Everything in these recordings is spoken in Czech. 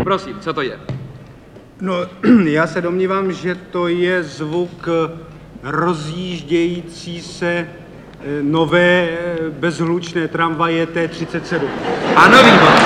Prosím, co to je? No, já se domnívám, že to je zvuk rozjíždějící se nové bezhlučné tramvaje T37. Ano, výborně.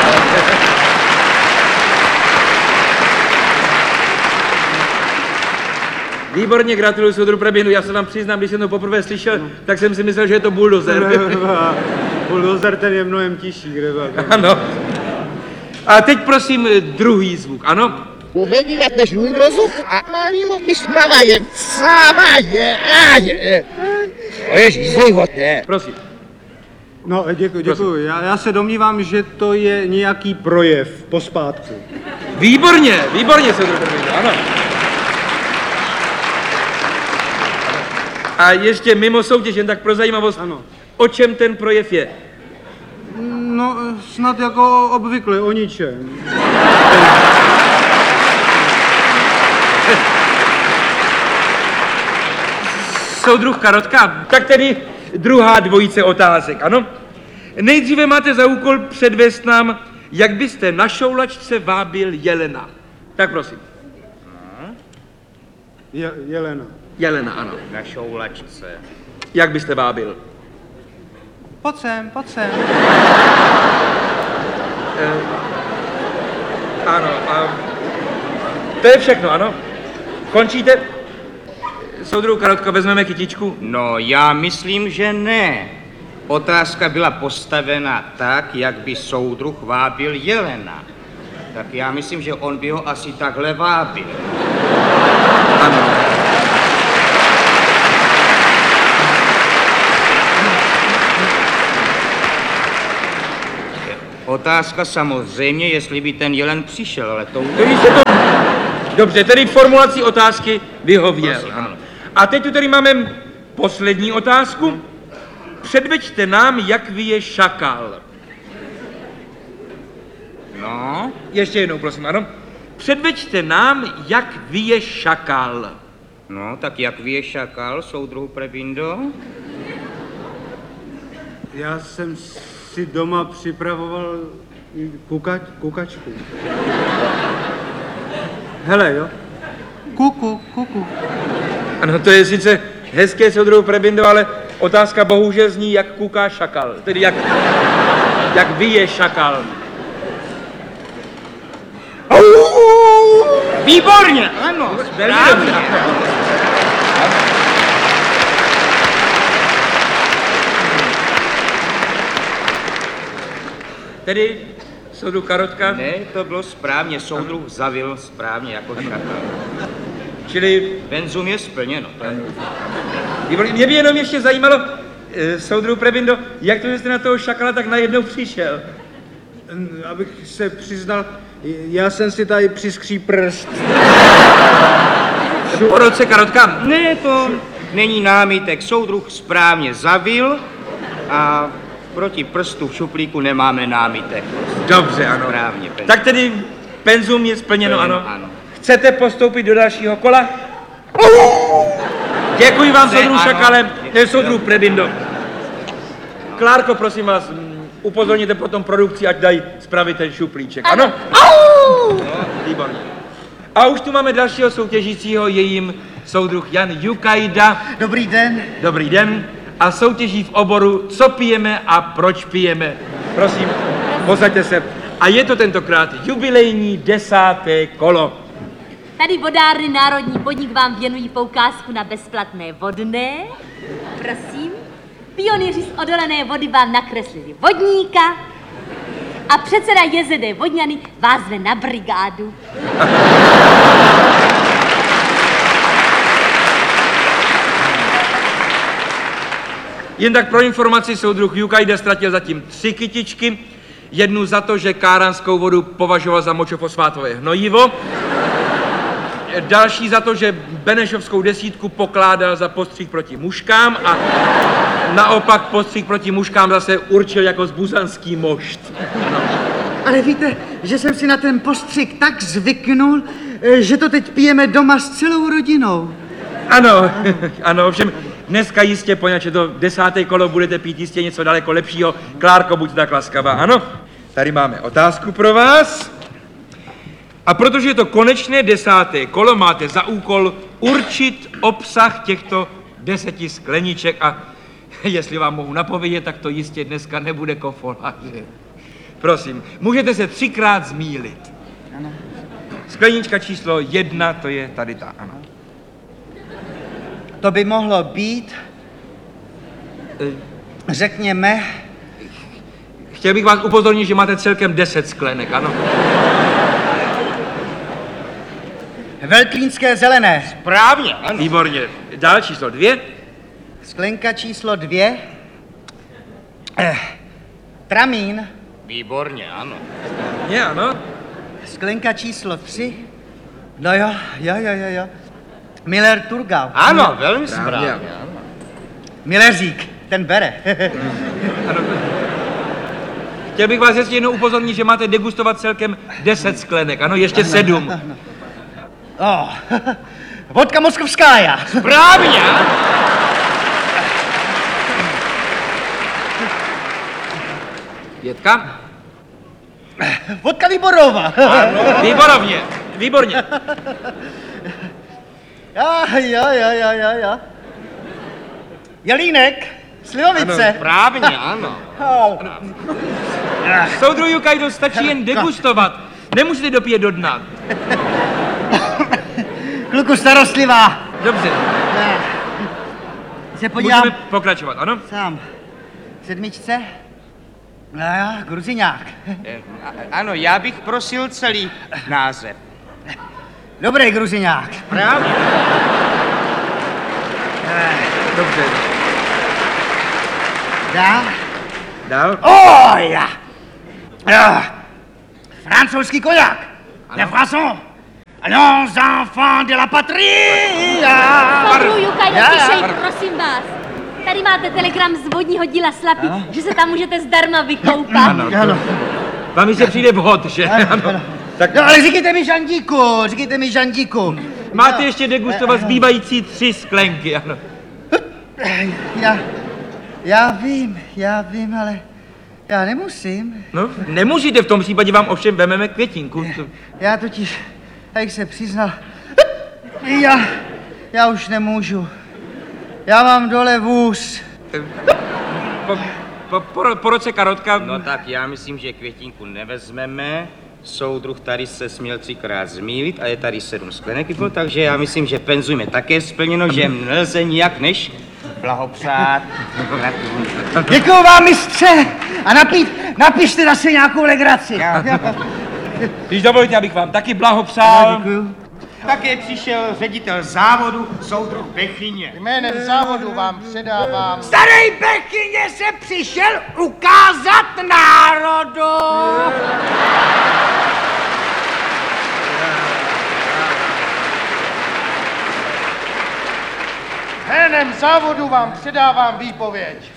Výborně, gratuluju soudru Prebinu. Já se vám přiznám, když jsem to poprvé slyšel, tak jsem si myslel, že je to buldozer. Buldozer, ten je mnohem tižší, kde byl. Ano. A teď prosím druhý zvuk, ano? Uvědět než můj rozum a malýmu vysmavajem. Sávaje. Ježíš, zlejvote. Prosím. No, děkuji. Já se domnívám, že to je nějaký projev pospátku. Výborně, soudru Prebinu, ano. A ještě mimo soutěž, jen tak pro zajímavost, Ano. O čem ten projev je? No, snad jako obvykle, o ničem. Soudruh Karotka, tak tedy druhá dvojice otázek, ano? Nejdříve máte za úkol předvést nám, jak byste na šoulačce vábil jelena. Tak prosím. Jelena. Jelena, ano. Na šoulačce. Jak byste vábil? Pojď sem. Ano, to je všechno, ano? Končíte? Soudruh Karotko, vezmeme kytičku? No, já myslím, že ne. Otázka byla postavena tak, jak by soudruh vábil jelena. Tak já myslím, že on by ho asi takhle vábil. Ano. Otázka samozřejmě, jestli by ten jelen přišel, ale to... Dobře, tedy formulací otázky vyhověl. Prosím, ano. A teď tu tedy máme poslední otázku. Předveďte nám, jak vyje šakal. No, Ještě jednou, prosím, ano. Předveďte nám, jak vyje šakal. no, tak jak vyje šakal, soudruhu Prebindo? Já jsem si doma připravoval kukačku. Hele, jo? Kuku. Ano, to je sice hezké, soudruhu Prebindo, ale otázka bohužel zní, jak kuká šakal. Tedy jak vyje šakal. Výborně, ano, správně. Tedy, soudruh Karotka, Ne, to bylo správně, soudruh zavil správně jako šakal. čili Penzum je splněno, to je... výborně. Mě by jenom ještě zajímalo, soudruh Prebindo, jak to, že jste na toho šakala tak najednou přišel? Abych se přiznal, já jsem si tady přiskří prst. Po roce Karotka, Ne, to není námitek, soudruh správně zavil a proti prstu v šuplíku nemáme námitek. dobře, ano. Správně, penzum. Tak tedy penzum je splněno, ano. Ano. Chcete postoupit do dalšího kola? Děkuji vám, soudruh ano. Šakale, soudruh Prebindo. Klárko, prosím vás, upozorněte potom produkci, ať dají spravit ten šuplíček, ano? No, výborně. A už tu máme dalšího soutěžícího, je jim soudruh Jan Jukajda. Dobrý den. Dobrý den. A soutěží v oboru Co pijeme a proč pijeme. Prosím, posaďte se. A je to tentokrát jubilejní 10. kolo. Tady vodárny Národní podnik vám věnují poukázku na bezplatné vodné. Prosím. Pionýři z odolené vody vám nakreslili vodníka a předseda JZD Vodňany vás zve na brigádu. Jen tak pro informaci, soudruh Jukajda ztratil zatím 3 kytičky. Jednu za to, že káranskou vodu považoval za močofosfátové hnojivo. Další za to, že benešovskou desítku pokládal za postřih proti muškám a naopak postřih proti muškám zase určil jako zbuzanský mošt. Ale víte, že jsem si na ten postřik tak zvyknul, že to teď pijeme doma s celou rodinou. Ano, ano, ovšem dneska jistě, poněvadž je to 10. kolo, budete pít jistě něco daleko lepšího. Klárko, buď tak laskavá, ano? Tady máme otázku pro vás. A protože je to konečné 10. kolo, máte za úkol určit obsah těchto 10 skleniček a jestli vám mohu napovědět, tak to jistě dneska nebude kofoláže. Prosím, můžete se 3krát zmýlit. Ano. Sklenička číslo 1, to je tady ta, ano. To by mohlo být, řekněme, Chtěl bych vás upozornit, že máte celkem 10 sklenek, ano. veltlínské zelené. Správně, ano. Výborně. Dál číslo 2. Sklenka číslo 2. Tramín. Výborně, ano. Je, ano. Sklenka číslo 3. No jo. Miller Turgau. Ano, velmi Správně, správně. ano. Milleřík, ten bere. Ano. Chtěl bych vás ještě jednou upozornit, že máte degustovat celkem 10 sklenek, ano, ještě 7. Oh, vodka moskovskája. Správně, ano. Pětka. Vodka Výborová. Výborovně, výborně. Jo. Jelínek, slivovice. Správně, ano. Soudru Jukajdo, stačí jen degustovat. Nemusíte dopít do dna. Kluku starostlivá. Dobře, Se podívám můžeme pokračovat, ano? sám. 7. No jo, Gruziňák. Ano, já bych prosil celý název. Dobrý Gruziňák. Správně. Dobře. Dál. Ja. Francouzský koňák. Le Français. Allons, enfants de la patrie. Soudru Jukajdo, tišej, prosím vás. Tady máte telegram z vodního díla Slapy, že se tam můžete zdarma vykoupat. Ano. Vám se přijde vhod, že? Ano. Tak No, ale říkejte mi Žandíku. máte ještě degustovat zbývající 3 sklenky, ano. Já vím, ale já nemusím. No, nemusíte, v tom případě vám ovšem vememe květinku. Já totiž, jak se přiznal, já už nemůžu. Já mám dole vůz. Po roce karotka... No tak já myslím, že květinku nevezmeme. Soudruh tady se směl 3krát zmýlit a je tady 7 sklenek, takže já myslím, že penzum je také splněno, že nelze nijak než blahopřát. Děkuju vám, mistře, a napište zase nějakou legraci. Když dovolíte, abych vám taky blahopřál. Děkuju. Také přišel ředitel závodu, soudruh Bechyně. Jménem závodu vám předávám. Starý Bechyně se přišel ukázat národu. Jménem závodu vám předávám výpověď.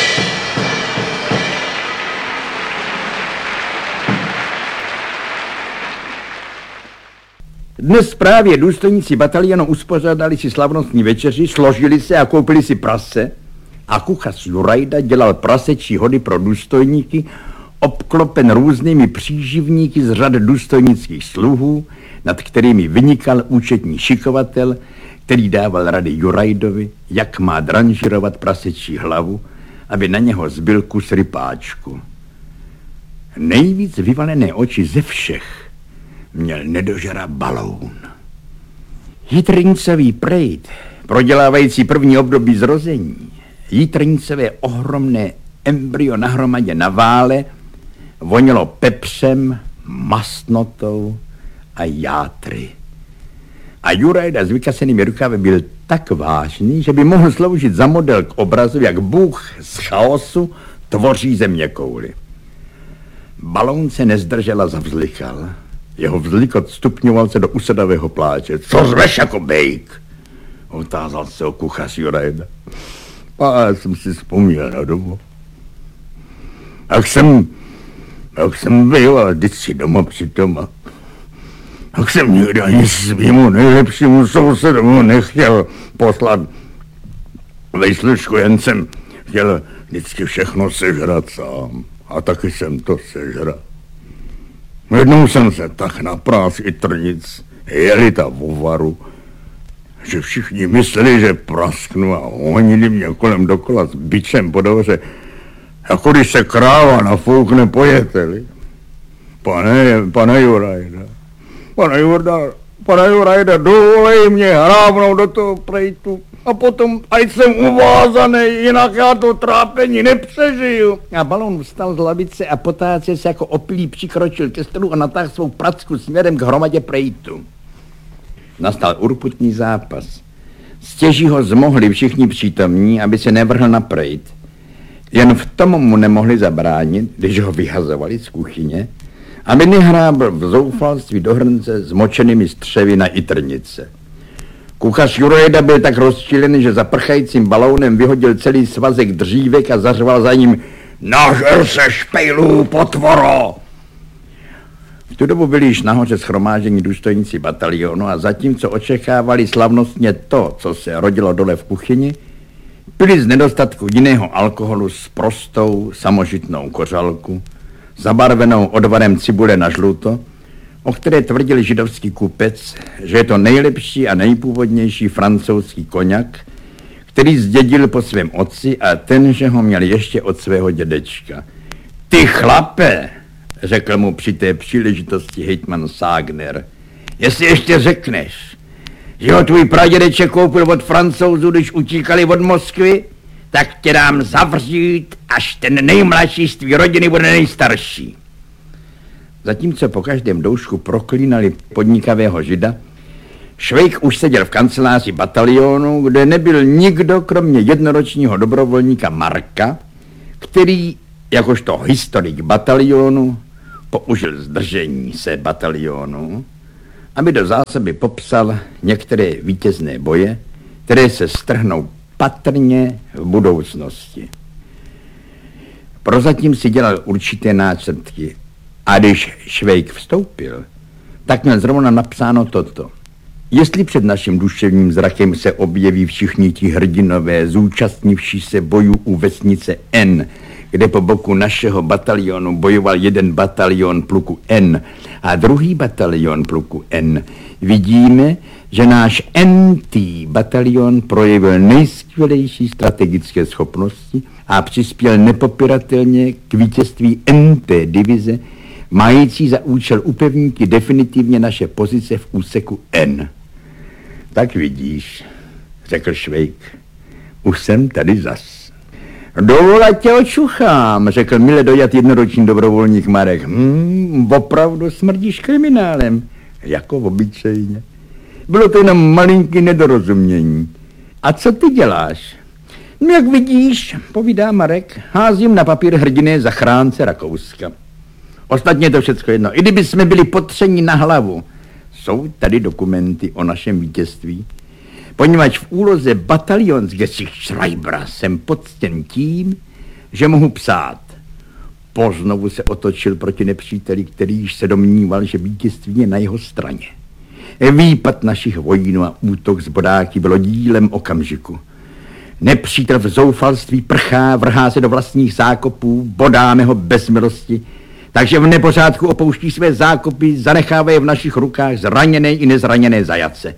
Dnes právě důstojníci batalionu uspořádali si slavnostní večeři, složili se a koupili si prase a kuchař Jurajda dělal prasečí hody pro důstojníky, obklopen různými příživníky z řad důstojnických sluhů, nad kterými vynikal účetní šikovatel, který dával rady Jurajdovi, jak má dranžírovat prasečí hlavu, aby na něho zbyl kus rypáčku. Nejvíc vyvalené oči ze všech měl nedožera Baloun. Jitrnicový prejt, prodělávající první období zrození, Jitrnicové ohromné embryo nahromadě na vále, vonilo pepřem, mastnotou a játry. A Jurajda s vykasenými rukavy byl tak vážný, že by mohl sloužit za model k obrazu, jak Bůh z chaosu tvoří zeměkouli. Baloun se nezdržel a zavzlikal. Jeho vzlikot stupňoval se do usedavého pláče. Co řveš jako bejk? Otázal se o kuchař Jurajda. A já jsem si vzpomněl na dobu. Jak jsem býval vždycky doma při doma. Tak jsem nikdy ani svýmu nejlepšímu sousedomu nechtěl poslat vejslušku, jen jsem chtěl vždycky všechno sežrat sám. A taky jsem to sežral. Jednou jsem se tak naprás i trnic, jeli ta vovaru, že všichni mysleli, že prasknu a honili mě kolem dokola s bičem po dvoře, jako když se kráva nafoukne po jeteli. Pane Jurajda, dovolej mě hrábnout do toho prejtu a potom, ať jsem uvázaný, jinak já to trápení nepřežiju. A Balón vstal z lavice a potáce se jako opilý přikročil ke stolu a natáhl svou pracku směrem k hromadě prejtu. Nastal urputný zápas. Stěží ho zmohli všichni přítomní, aby se nevrhl na prejt. Jen v tom mu nemohli zabránit, když ho vyhazovali z kuchyně, aby nehrábl v zoufalství do hrnce s močenými střevy na itrnice. Kuchař Jurajda byl tak rozčilený, že za prchajícím Balónem vyhodil celý svazek dřívek a zařval za ním: Nažer se špejlů, potvoro! V tu dobu byli již nahoře shromáždění důstojníci batalionu a zatímco očekávali slavnostně to, co se rodilo dole v kuchyni, pili z nedostatku jiného alkoholu s prostou samožitnou kořalku, zabarvenou odvarem cibule na žluto, o které tvrdil židovský kupec, že je to nejlepší a nejpůvodnější francouzský koňak, který zdědil po svém otci a ten, že ho měl ještě od svého dědečka. Ty chlape, řekl mu při té příležitosti hejtman Ságner, jestli ještě řekneš, že ho tvůj pradědeček koupil od Francouzů, když utíkali od Moskvy, tak tě dám zavřít, až ten nejmladší z tvý rodiny bude nejstarší. Zatímco po každém doušku proklínali podnikavého žida, Švejk už seděl v kanceláři batalionu, kde nebyl nikdo kromě jednoročního dobrovolníka Marka, který, jakožto historik batalionu, použil zdržení se batalionu, aby do zásoby popsal některé vítězné boje, které se strhnou patrně v budoucnosti. Prozatím si dělal určité náčrtky a když Švejk vstoupil, tak měl zrovna napsáno toto. Jestli před naším duševním zrakem se objeví všichni ti hrdinové, zúčastnivší se bojů u vesnice N, kde po boku našeho batalionu bojoval jeden batalion pluku N a druhý batalion pluku N, vidíme, že náš NT batalion projevil nejskvělejší strategické schopnosti a přispěl nepopiratelně k vítězství NT divize, mající za účel upevnit definitivně naše pozice v úseku N. Tak vidíš, řekl Švejk, už jsem tady zas. Dovol, ať tě očuchám, řekl mile dojat jednoroční dobrovolník Marek. Opravdu smrdíš kriminálem, jako obyčejně. Bylo to jenom malinký nedorozumění. A co ty děláš? No jak vidíš, povídá Marek, házím na papír hrdinné zachránce Rakouska. Ostatně to všecko jedno. I kdyby jsme byli potřeni na hlavu, jsou tady dokumenty o našem vítězství. Poněvadž v úloze bataljonsgeschreibera jsem poctěn tím, že mohu psát. Poznovu se otočil proti nepříteli, který již se domníval, že vítězství je na jeho straně. Výpad našich vojínů a útok z bodáky bylo dílem okamžiku. Nepřítel v zoufalství prchá, vrhá se do vlastních zákopů, bodáme ho bez milosti, takže v nepořádku opouští své zákopy, zanechávají v našich rukách zraněné i nezraněné zajatce.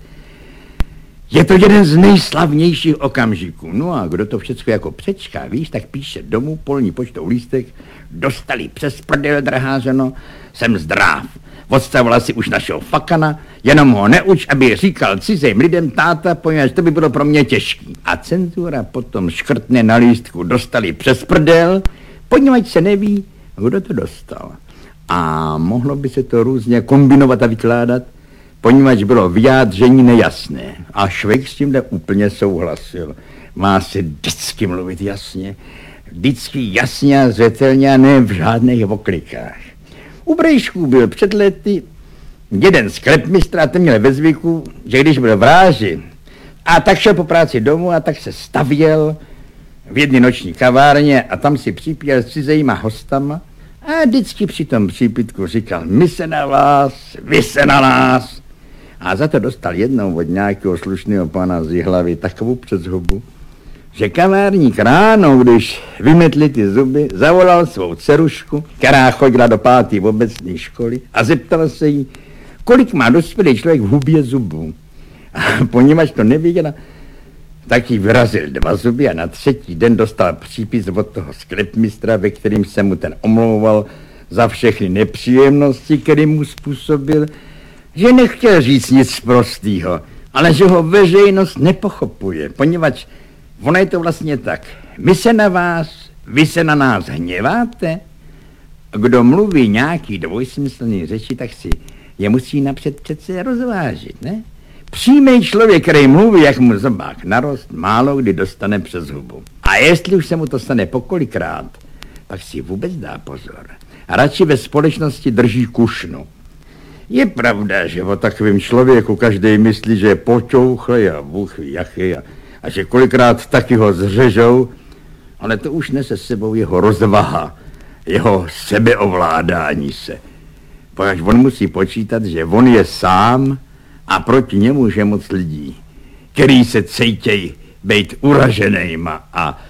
Je to jeden z nejslavnějších okamžiků. No a kdo to všechno jako přečká, víš, tak píše domů polní poštou lístek, dostali přes prdel, drahářeno, jsem zdrav. Odstavila si už našeho fakana, jenom ho neuč, aby říkal cizím lidem táta, poněvadž to by bylo pro mě těžký. A cenzura potom škrtne na lístku, dostali přes prdel, poněvadž se neví, kdo to dostal. A mohlo by se to různě kombinovat a vykládat, poněvadž bylo vyjádření nejasné. A Švejk s tímhle úplně souhlasil. Má se vždycky mluvit jasně, vždycky jasně a zřetelně a ne v žádných oklikách. U Brejšků byl před lety jeden sklepmistr a ten měl ve zvyku, že když byl v ráži a tak šel po práci domů a tak se stavěl v jedné noční kavárně a tam si připíjel s cizejma hostama a vždycky při tom přípitku říkal: my se na vás, vy se na nás. A za to dostal jednou od nějakého slušného pana z Jihlavy takovou přes hubu, že kavárník ráno, když vymetli ty zuby, zavolal svou dcerušku, která chodila do 5. obecné školy a zeptal se jí, kolik má dospělý člověk v hubě zubů. A poněvadž to nevěděla, tak jí vyrazil 2 zuby a na 3. den dostal přípis od toho sklepmistra, ve kterým se mu ten omlouval za všechny nepříjemnosti, které mu způsobil, že nechtěl říct nic prostýho, ale že ho veřejnost nepochopuje, poněvadž ono je to vlastně tak. My se na vás, vy se na nás hněváte. Kdo mluví nějaký dvojsmyslný řeči, tak si je musí napřed přece rozvážit, ne? Přímý člověk, který mluví, jak mu zobák narost, málo kdy dostane přes hubu. A jestli už se mu to stane pokolikrát, tak si vůbec dá pozor. A radši ve společnosti drží kušnu. Je pravda, že o takovém člověku každý myslí, že je počouchlej a bůh ví jaký a že kolikrát taky ho zřežou, ale to už nese s sebou jeho rozvaha, jeho sebeovládání se. Protože on musí počítat, že on je sám a proti němu je moc lidí, který se cítějí být uraženýma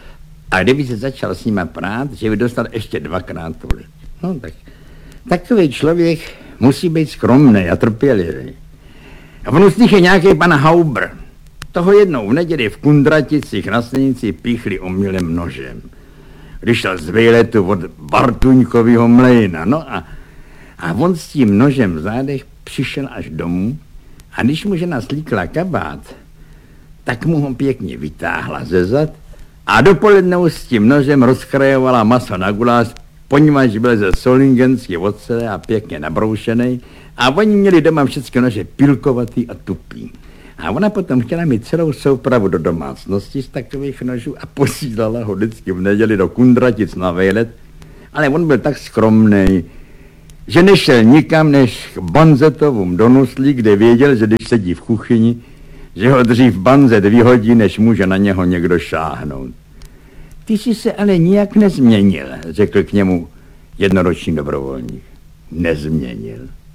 a kdyby se začal s nima prát, že by dostal ještě 2krát tolik. No tak takový člověk musí být skromný a trpělivý. A on z nich je nějaký pan Haubr. Toho jednou v neděli v Kundraticích na stanici píchli omylem nožem. Když šel z výletu od Bartuňkovýho mlejna, no a on s tím nožem v zádech přišel až domů a když mu žena slíkla kabát, tak mu ho pěkně vytáhla ze zad a dopoledne s tím nožem rozkrajovala maso na guláš, poněvadž byl ze solingenský ocele a pěkně nabroušený a oni měli doma všechny nože pilkovatý a tupý. A ona potom chtěla mít celou soupravu do domácnosti z takových nožů a posílala ho vždycky v neděli do Kundratic na výlet, ale on byl tak skromný, že nešel nikam než k Banzetovům do Nuslí, kde věděl, že když sedí v kuchyni, že ho dřív Banzet vyhodí, než může na něho někdo šáhnout. Ty jsi se ale nijak nezměnil, řekl k němu jednoroční dobrovolník. Nezměnil.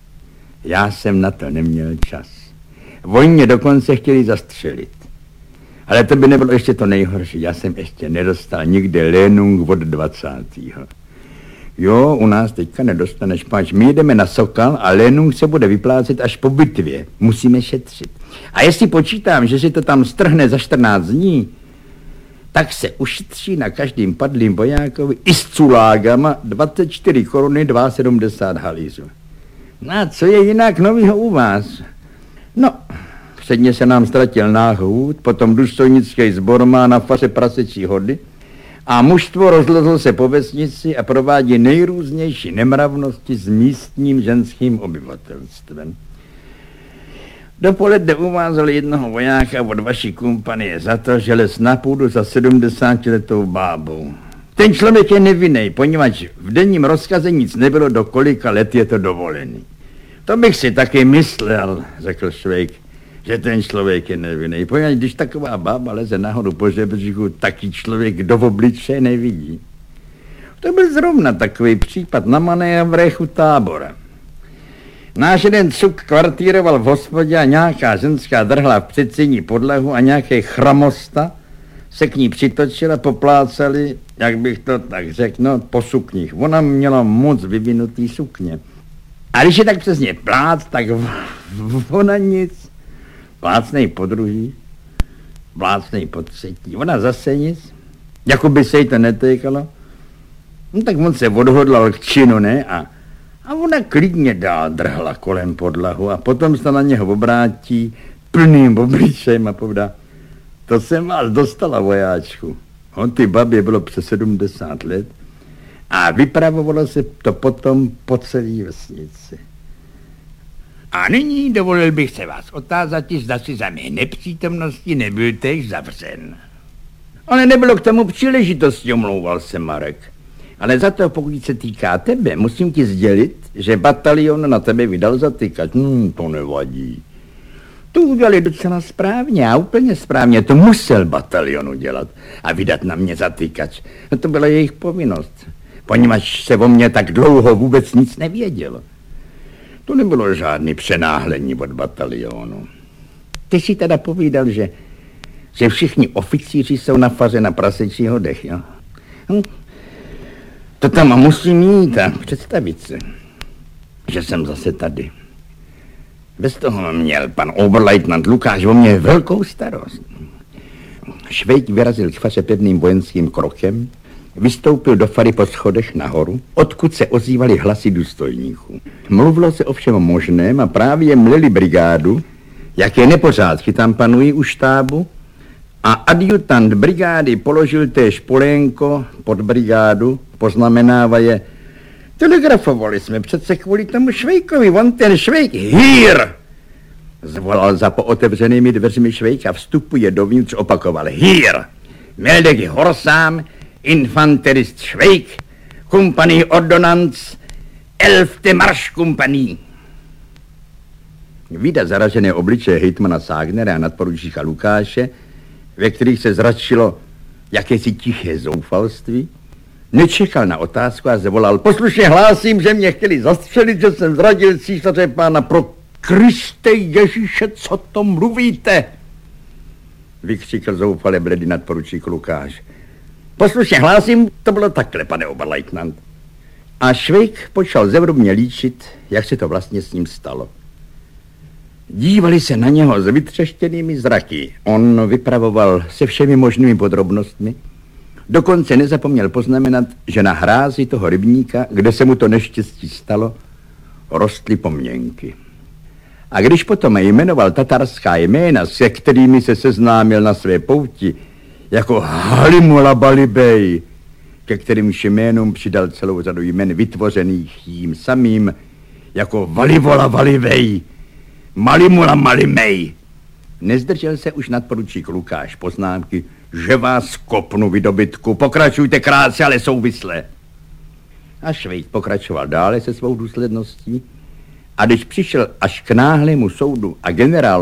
Já jsem na to neměl čas. Oni mě dokonce chtěli zastřelit. Ale to by nebylo ještě to nejhorší. Já jsem ještě nedostal nikde lénung od 20. Jo, u nás teďka nedostaneš, páč. My jdeme na Sokal a lénung se bude vyplácet až po bitvě. Musíme šetřit. A jestli počítám, že si to tam strhne za 14 dní, tak se ušetří na každým padlým vojákovi i s culágama 24 koruny 72 halířů. No a co je jinak novýho u vás? No, předně se nám ztratil náhůd, potom důstojnický sbor má na faře prasečí hody a mužstvo rozlezlo se po vesnici a provádí nejrůznější nemravnosti s místním ženským obyvatelstvem. Dopoledne uvázali jednoho vojáka od vaší kompanie za to, že les na půdu za 70letou bábou. Ten člověk je nevinný, poněvadž v denním rozkaze nic nebylo, do kolika let je to dovolený. To bych si taky myslel, řekl Švejk, že ten člověk je nevinný, poněvadž když taková bába leze nahoru po žebříku, taky člověk do obličeje nevidí. To byl zrovna takový případ na manévrechu Tábora. Náš jeden cuk kvartíroval v hospodě a nějaká ženská drhla v předsíni podlahu a nějaký chramosta se k ní přitočil a poplácali, jak bych to tak řekl, no, po sukních. Ona měla moc vyvinutý sukně. A když je tak přesně plác, tak ona nic. Plácnej po druhý, plácnej po třetí. Ona zase nic, jako by se jí to netýkalo. No tak on se odhodlal k činu, ne? A ona klidně dál drhla kolem podlahu a potom se na něho obrátí plným obličejem a povídá: to jsem vás dostala, vojáčku. On ty babě bylo přes 70 let a vypravovalo se to potom po celé vesnici. A nyní dovolil bych se vás otázat, zda si za mé nepřítomnosti nebyl též zavřen. Ale nebylo k tomu příležitosti, omlouval se Marek. Ale za to, pokud se týká tebe, musím ti sdělit, že batalion na tebe vydal zatykač. To nevadí. To udělali docela správně a úplně správně. To musel batalion udělat a vydat na mě zatykač. No to byla jejich povinnost, poněvadž se o mě tak dlouho vůbec nic nevědělo. To nebylo žádný přenáhlení od batalionu. Ty si teda povídal, že že všichni oficíři jsou na faře na prasečího dech, jo? To tam musím mít a představit si, že jsem zase tady. Bez toho měl pan oberleutnant Lukáš o mě velkou starost. Švejk vyrazil k faře pevným vojenským krokem, vystoupil do fary po schodech nahoru, odkud se ozývaly hlasy důstojníků. Mluvilo se o všem možném a právě mleli brigádu, jaké nepořádky tam panují u štábu, a adjutant brigády položil též polénko pod brigádu, poznamenávaje: telegrafovali jsme přece kvůli tomu Švejkovi, on ten Švejk, hýr! Zvolal za pootevřenými dveřmi Švejk a vstupuje dovnitř, opakoval: hýr! Meldek Horsám, infanterist Švejk, kompanii ordonanc, 11. marškompanii. Vida zaražené obličeje hejtmana Ságnera a nadporučíka Lukáše, ve kterých se zračilo jakési tiché zoufalství, nečekal na otázku a zavolal: poslušně hlásím, že mě chtěli zastřelit, že jsem zradil císaře pána. Pro Kriste Ježíše, co to mluvíte? Vykřikl zoufale bledý nadporučík Lukáš. Poslušně hlásím, to bylo takhle, pane oberleutnant. A Švejk počal zevrubně líčit, jak se to vlastně s ním stalo. Dívali se na něho s vytřeštěnými zraky. On vypravoval se všemi možnými podrobnostmi. Dokonce nezapomněl poznamenat, že na hrázi toho rybníka, kde se mu to neštěstí stalo, rostly pomněnky. A když potom jmenoval tatarská jména, se kterými se seznámil na své pouti, jako Halimula Balibej, ke kterým jménům přidal celou řadu jmen vytvořených jím samým, jako Valivola Valivej, Malimula Malimej. Nezdržel se už nadporučík Lukáš poznámky: že vás kopnu, vy dobytku, pokračujte krátce, ale souvisle. A Švejk pokračoval dále se svou důsledností, a když přišel až k náhlému soudu a generál